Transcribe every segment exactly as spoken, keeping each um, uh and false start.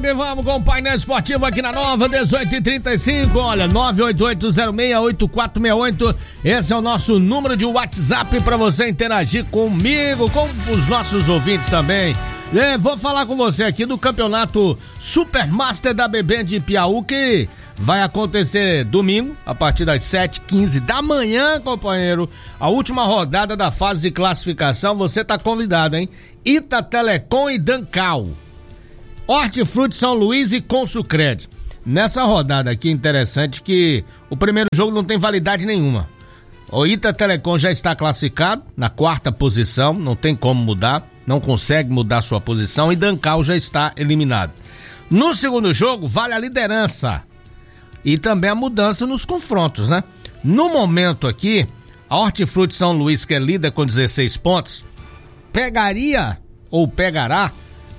que vamos com o painel esportivo aqui na Nova, dezoito e trinta e cinco. Olha, nove oito oito zero seis oito quatro seis oito. Esse é o nosso número de WhatsApp para você interagir comigo, com os nossos ouvintes também. É, vou falar com você aqui do campeonato Supermaster da B B de Piauí, que vai acontecer domingo, a partir das sete e quinze da manhã, companheiro. A última rodada da fase de classificação, você tá convidado, hein? Ita Telecom e Dancal. Hortifruti São Luís e Consucred. Nessa rodada aqui, interessante que o primeiro jogo não tem validade nenhuma. O Ita Telecom já está classificado na quarta posição, não tem como mudar, não consegue mudar sua posição, e Dancal já está eliminado. No segundo jogo, vale a liderança e também a mudança nos confrontos, né? No momento aqui, a Hortifruti São Luís, que é líder com dezesseis pontos, pegaria ou pegará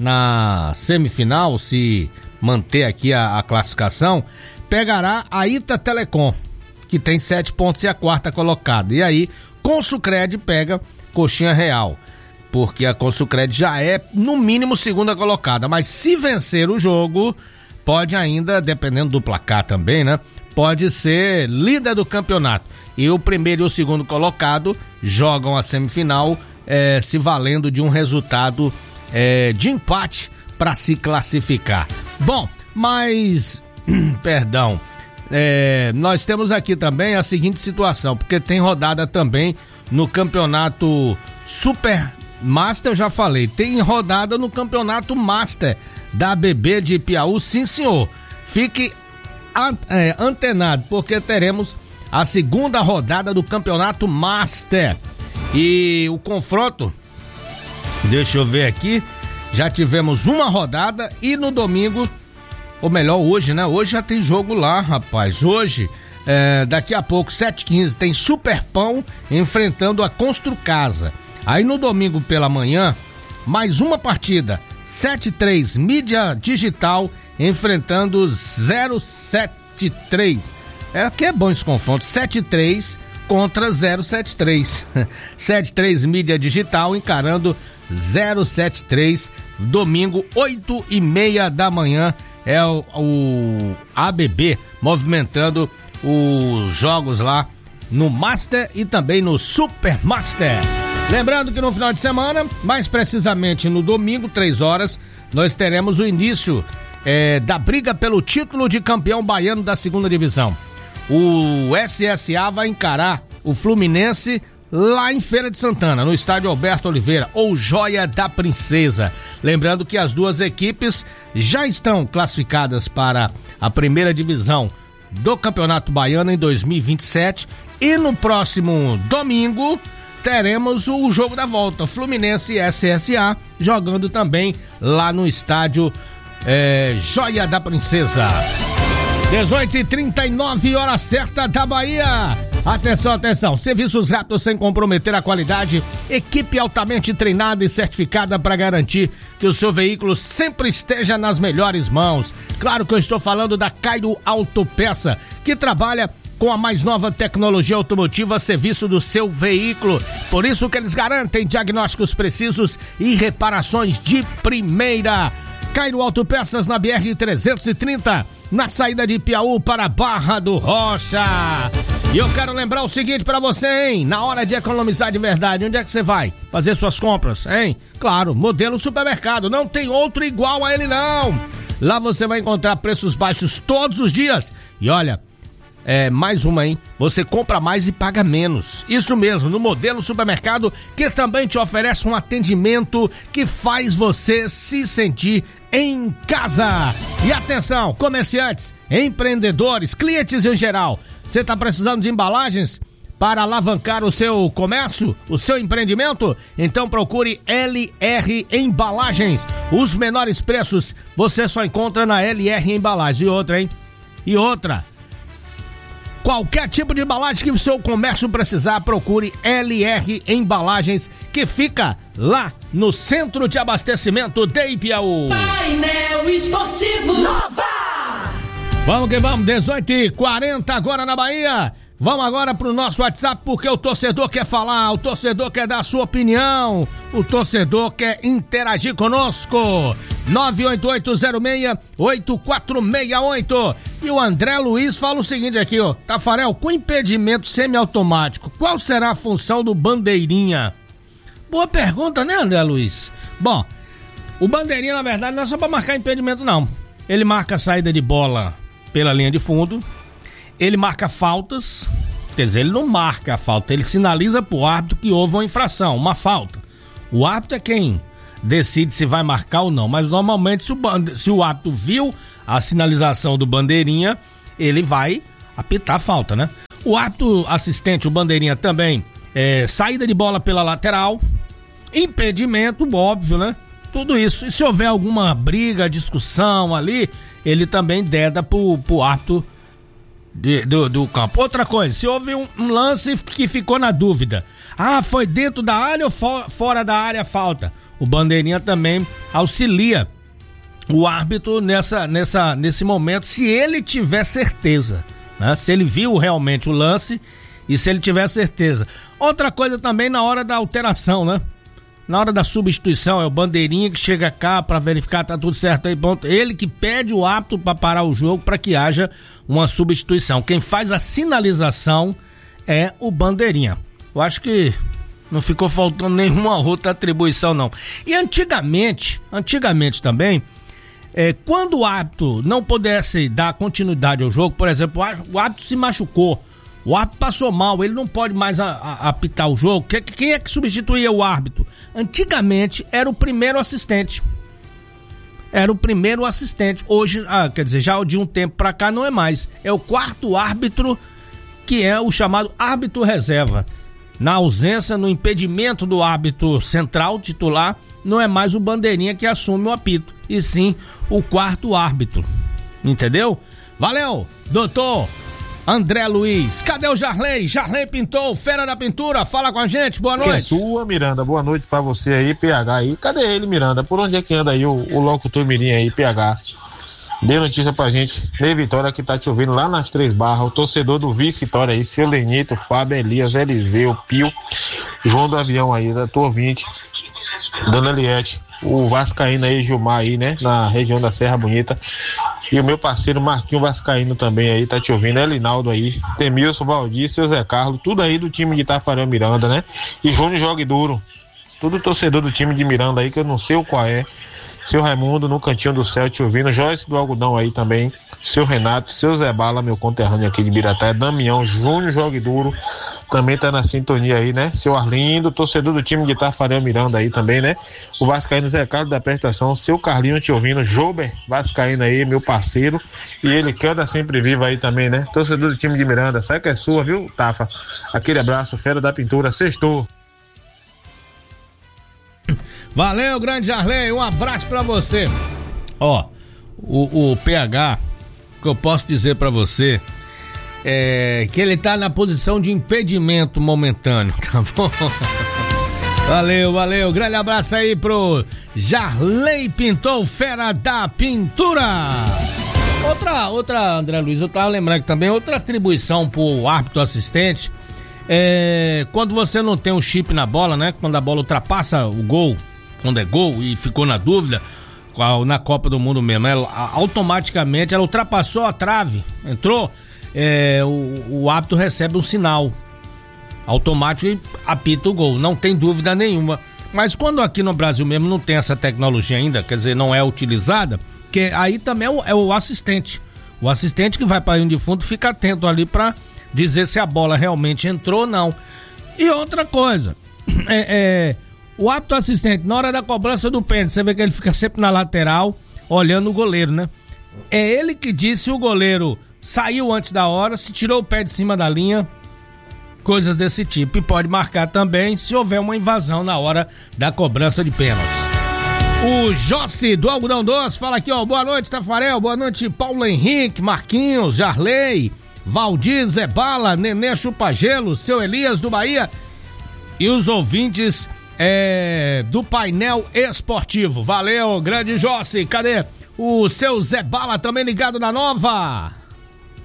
na semifinal, se manter aqui a, a classificação, pegará a Ita Telecom, que tem sete pontos e a quarta colocada. E aí, Consucred pega Coxinha Real, porque a Consucred já é, no mínimo, segunda colocada. Mas se vencer o jogo, pode ainda, dependendo do placar também, né? Pode ser líder do campeonato. E o primeiro e o segundo colocado jogam a semifinal, é, se valendo de um resultado é, de empate para se classificar. Bom, mas, perdão, é, nós temos aqui também a seguinte situação, porque tem rodada também no campeonato Super Master, eu já falei, tem rodada no campeonato Master da B B de Piauí, sim senhor. Fique é, antenado, porque teremos a segunda rodada do campeonato Master. E o confronto, deixa eu ver aqui, já tivemos uma rodada e no domingo, ou melhor, hoje, né? Hoje já tem jogo lá, rapaz. Hoje, é, daqui a pouco, sete e quinze, tem Superpão enfrentando a Construcasa. Aí no domingo pela manhã, mais uma partida, sete e três, Mídia Digital enfrentando zero sete três. É que é bom esse confronto, sete e três contra zero sete três. sete e três Mídia Digital encarando zero sete três, domingo, oito e meia da manhã, é o, o A B B movimentando os jogos lá no Master e também no Super Master. Lembrando que no final de semana, mais precisamente no domingo, três horas, nós teremos o início é, da briga pelo título de campeão baiano da segunda divisão. O S S A vai encarar o Fluminense lá em Feira de Santana, no estádio Alberto Oliveira, ou Joia da Princesa. Lembrando que as duas equipes já estão classificadas para a primeira divisão do Campeonato Baiano em dois mil e vinte e sete, e no próximo domingo teremos o jogo da volta, Fluminense e S S A, jogando também lá no estádio é, Joia da Princesa. dezoito e trinta e nove, hora certa da Bahia. Atenção, atenção, serviços rápidos sem comprometer a qualidade, equipe altamente treinada e certificada para garantir que o seu veículo sempre esteja nas melhores mãos. Claro que eu estou falando da Cairo Autopeça, que trabalha com a mais nova tecnologia automotiva a serviço do seu veículo. Por isso que eles garantem diagnósticos precisos e reparações de primeira. Cairo Autopeças na B R trezentos e trinta, na saída de Piauí para Barra do Rocha. E eu quero lembrar o seguinte pra você, hein? Na hora de economizar de verdade, onde é que você vai fazer suas compras, hein? Claro, Modelo Supermercado, não tem outro igual a ele não. Lá você vai encontrar preços baixos todos os dias. E olha, é mais uma, hein? Você compra mais e paga menos. Isso mesmo, no Modelo Supermercado, que também te oferece um atendimento que faz você se sentir em casa. E atenção, comerciantes, empreendedores, clientes em geral, você está precisando de embalagens para alavancar o seu comércio, o seu empreendimento? Então procure L R Embalagens. Os menores preços você só encontra na L R Embalagens. E outra, hein? E outra. Qualquer tipo de embalagem que o seu comércio precisar, procure L R Embalagens, que fica lá no Centro de Abastecimento de Ipiaú. Painel Esportivo Nova. Vamos que vamos, dezoito e quarenta agora na Bahia. Vamos agora pro nosso WhatsApp, porque o torcedor quer falar, o torcedor quer dar a sua opinião, o torcedor quer interagir conosco. nove oito oito zero seis oito quatro seis oito. E o André Luiz fala o seguinte aqui, ó. Tafarel, com impedimento semiautomático, qual será a função do bandeirinha? Boa pergunta, né, André Luiz? Bom, o bandeirinha, na verdade, não é só pra marcar impedimento, não. Ele marca a saída de bola pela linha de fundo, ele marca faltas, quer dizer, ele não marca a falta, ele sinaliza pro árbitro que houve uma infração, uma falta. O árbitro é quem decide se vai marcar ou não, mas normalmente se o, se o árbitro viu a sinalização do bandeirinha, ele vai apitar a falta, né? O árbitro assistente, o bandeirinha também, é, saída de bola pela lateral, impedimento, óbvio, né? Tudo isso. E se houver alguma briga, discussão ali, ele também deda pro, pro árbitro De, do, do campo. Outra coisa, se houve um, um lance que ficou na dúvida, ah, foi dentro da área ou for, fora da área a falta, o bandeirinha também auxilia o árbitro nessa, nessa, nesse momento, se ele tiver certeza, né? Se ele viu realmente o lance e se ele tiver certeza. Outra coisa também na hora da alteração, né? Na hora da substituição, é o bandeirinha que chega cá para verificar tá tudo certo aí, ponto. Ele que pede o árbitro para parar o jogo para que haja uma substituição. Quem faz a sinalização é o bandeirinha. Eu acho que não ficou faltando nenhuma outra atribuição, não. E antigamente, antigamente também, é, quando o árbitro não pudesse dar continuidade ao jogo, por exemplo, o árbitro se machucou, o árbitro passou mal, ele não pode mais a, a, apitar o jogo. Quem é que substituía o árbitro? Antigamente era o primeiro assistente. Era o primeiro assistente. Hoje, ah, quer dizer, já de um tempo pra cá não é mais. É o quarto árbitro, que é o chamado árbitro reserva. Na ausência, no impedimento do árbitro central titular, não é mais o bandeirinha que assume o apito, e sim o quarto árbitro. Entendeu? Valeu, doutor André Luiz. Cadê o Jarley? Jarley Pintou, Fera da Pintura, fala com a gente, boa noite. Que é sua, Miranda, boa noite pra você aí, P H aí. Cadê ele, Miranda? Por onde é que anda aí o, o locutor Mirim aí, P H? Dê notícia pra gente. Ney Vitória que tá te ouvindo lá nas Três Barras, o torcedor do Vice-Vitória aí, seu Lenito, Fábio, Elias, Eliseu, Pio, João do Avião aí, da tua ouvinte, Dona Eliette, o Vascaíno aí, Gilmar aí, né, na região da Serra Bonita. E o meu parceiro Marquinho Vascaíno também aí, tá te ouvindo, é Linaldo aí, Temilson, Valdir, seu Zé Carlos, tudo aí do time de Tafarel Miranda, né? E Júnior Jogue Duro, tudo torcedor do time de Miranda aí, que eu não sei o qual é. Seu Raimundo no Cantinho do Céu te ouvindo, Joyce do Algodão aí também, seu Renato, seu Zé Bala, meu conterrâneo aqui de Biratá, Damião, Júnior Jogue Duro, também tá na sintonia aí, né? Seu Arlindo, torcedor do time de Tafarel Miranda aí também, né? O Vascaíno Zé Carlos da prestação, seu Carlinho te ouvindo, Jober Vascaíno aí, meu parceiro, e ele que anda sempre vivo aí também, né? Torcedor do time de Miranda, sabe que é sua, viu, Tafa? Aquele abraço, Fera da Pintura, sextou. Valeu, grande Arley, um abraço pra você. Ó, o, o P H, o que eu posso dizer pra você é que ele tá na posição de impedimento momentâneo, tá bom? Valeu, valeu, grande abraço aí pro Jarley Pintou, Fera da Pintura. Outra, outra, André Luiz, eu tava lembrando que também outra atribuição pro árbitro assistente é quando você não tem o chip na bola, né? Quando a bola ultrapassa o gol, quando é gol e ficou na dúvida, na Copa do Mundo mesmo, ela, automaticamente ela ultrapassou a trave, entrou, é, o, o árbitro recebe um sinal automático e apita o gol, não tem dúvida nenhuma. Mas quando aqui no Brasil mesmo não tem essa tecnologia ainda, quer dizer, não é utilizada, que aí também é o, é o assistente, o assistente que vai para a linha de fundo fica atento ali para dizer se a bola realmente entrou ou não. E outra coisa, é... é o árbitro assistente, na hora da cobrança do pênalti, você vê que ele fica sempre na lateral, olhando o goleiro, né? É ele que diz se o goleiro saiu antes da hora, se tirou o pé de cima da linha, coisas desse tipo. E pode marcar também se houver uma invasão na hora da cobrança de pênaltis. O Jossi do Algodão Doce fala aqui, ó, boa noite, Tafarel, boa noite, Paulo Henrique, Marquinhos, Jarley, Valdir, Zé Bala, Nenê Chupagelo, seu Elias do Bahia e os ouvintes É, do painel esportivo. Valeu, grande Jossi. Cadê o seu Zé Bala também ligado na Nova?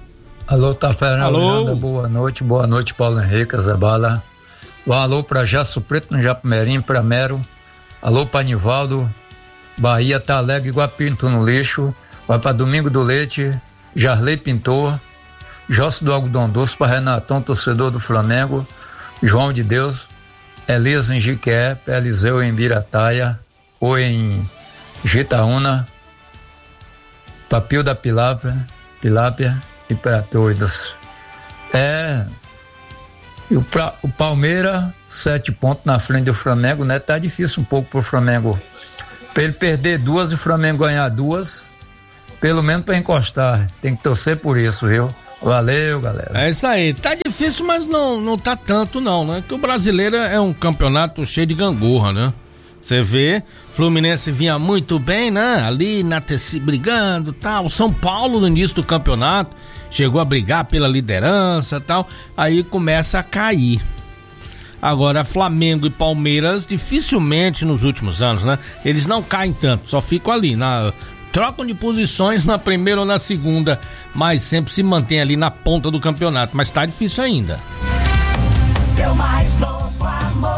Alô, Tafarel, alô. Boa noite, boa noite, Paulo Henrique, Zé Bala. Um alô pra Jasso Preto, no Japimerim, pra Mero. Alô pra Nivaldo. Bahia tá alegre igual pinto no lixo. Vai pra Domingo do Leite, Jarley Pintor, Josso do Algodão Doce, pra Renatão, torcedor do Flamengo, João de Deus, Elias em Jiqué, Eliseu em Birataia, ou em Gitaúna, Papil da Pilápia, Pilápia e Pratoidas. É, e o, pra, o Palmeiras, sete pontos na frente do Flamengo, né? Tá difícil um pouco pro Flamengo. Pra ele perder duas e o Flamengo ganhar duas, pelo menos pra encostar. Tem que torcer por isso, viu? Valeu, galera. É isso aí. Tá difícil, mas não, não tá tanto não, né? Que o brasileiro é um campeonato cheio de gangorra, né? Você vê, Fluminense vinha muito bem, né? Ali na T C brigando e tal. São Paulo no início do campeonato chegou a brigar pela liderança e tal. Aí começa a cair. Agora, Flamengo e Palmeiras dificilmente nos últimos anos, né? Eles não caem tanto, só ficam ali, na, trocam de posições na primeira ou na segunda, mas sempre se mantém ali na ponta do campeonato. Mas tá difícil ainda. Seu mais novo amor.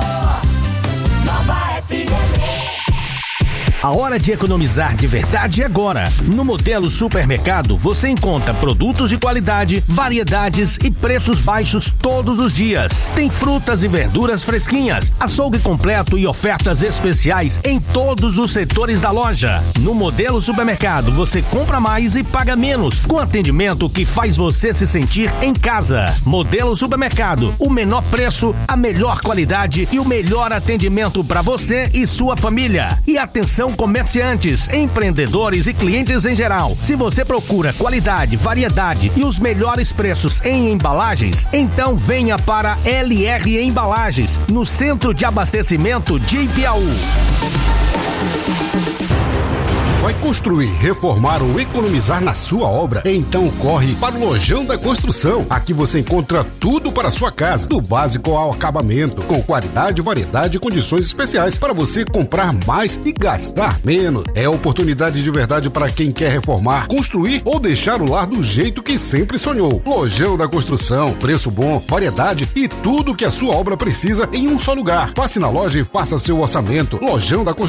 A hora de economizar de verdade é agora. No Modelo Supermercado, você encontra produtos de qualidade, variedades e preços baixos todos os dias. Tem frutas e verduras fresquinhas, açougue completo e ofertas especiais em todos os setores da loja. No Modelo Supermercado, você compra mais e paga menos, com atendimento que faz você se sentir em casa. Modelo Supermercado, o menor preço, a melhor qualidade e o melhor atendimento para você e sua família. E atenção, comerciantes, empreendedores e clientes em geral. Se você procura qualidade, variedade e os melhores preços em embalagens, então venha para L R Embalagens, no Centro de Abastecimento de Ipiaú. Vai construir, reformar ou economizar na sua obra? Então corre para o Lojão da Construção. Aqui você encontra tudo para a sua casa, do básico ao acabamento, com qualidade, variedade e condições especiais para você comprar mais e gastar menos. É oportunidade de verdade para quem quer reformar, construir ou deixar o lar do jeito que sempre sonhou. Lojão da Construção, preço bom, variedade e tudo que a sua obra precisa em um só lugar. Passe na loja e faça seu orçamento. Lojão da Construção.